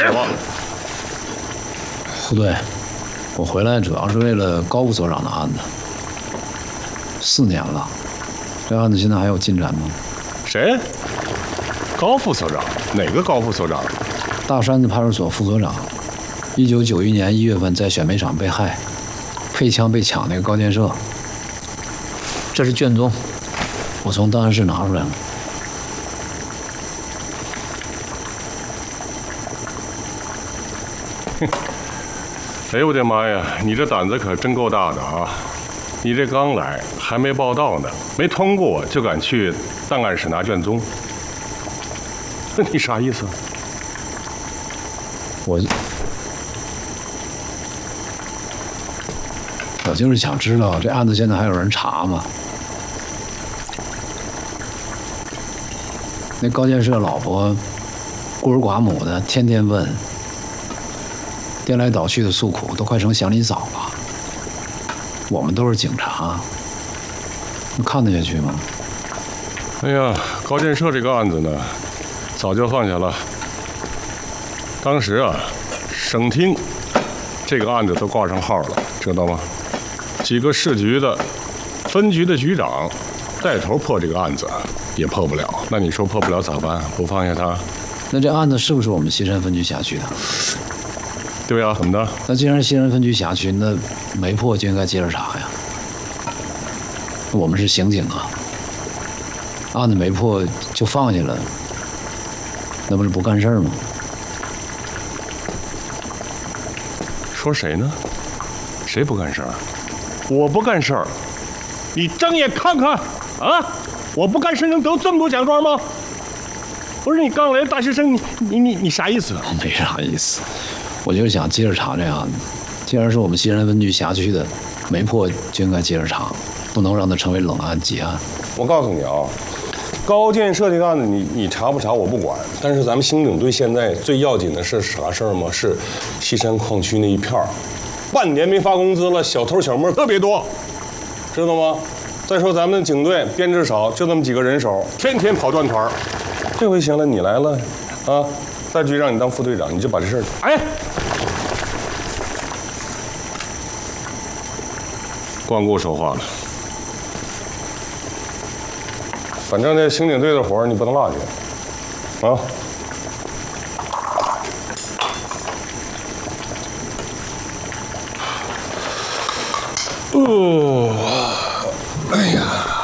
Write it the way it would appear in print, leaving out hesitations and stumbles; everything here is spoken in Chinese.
什么？ 胡队，我回来主要是为了高副所长的案子。4年了，这案子现在还有进展吗？ 谁？高副所长？哪个高副所长？ 大山子派出所副所长。1991年1月份在选煤厂被害，配枪被抢那个高建设。这是卷宗，我从档案室拿出来了。 哎呦我的妈呀！你这胆子可真够大的啊！你这刚来，还没报到呢，没通过就敢去档案室拿卷宗，那你啥意思？ 我就是想知道这案子现在还有人查吗？那高建设老婆孤儿寡母的，天天问，颠来倒去的诉苦，都快成祥林嫂了。我们都是警察，能看得下去吗？ 哎呀，高建设这个案子呢，早就放下了。当时啊，省厅这个案子都挂上号了，知道吗？几个市局的、分局的局长带头破这个案子，也破不了。那你说破不了咋办？不放下他？ 那这案子是不是我们西山分局辖区的？ 对呀，怎么的？ 那既然西山分局辖区，那没破就应该接着查呀。我们是刑警啊，案子没破就放下了，那不是不干事儿吗？ 说谁呢？谁不干事儿？我不干事儿，你睁眼看看啊！我不干事能得这么多奖状吗？不是你刚来的大学生，你啥意思？ 没啥意思，我就是想接着查这案子。既然是我们西山分局辖区的，没破就应该接着查，不能让它成为冷案结案。 我告诉你啊，高建设这个案子你查不查我不管，但是咱们刑警队现在最要紧的是啥事儿吗？是西山矿区那一片儿，半年没发工资了，小偷小摸特别多，知道吗？再说咱们警队编制少，就那么几个人手，天天跑断团儿。这回行了，你来了，啊，大局让你当副队长，你就把这事儿，哎，光顾说话了。反正这刑警队的活儿你不能落下，啊。哦，哎呀。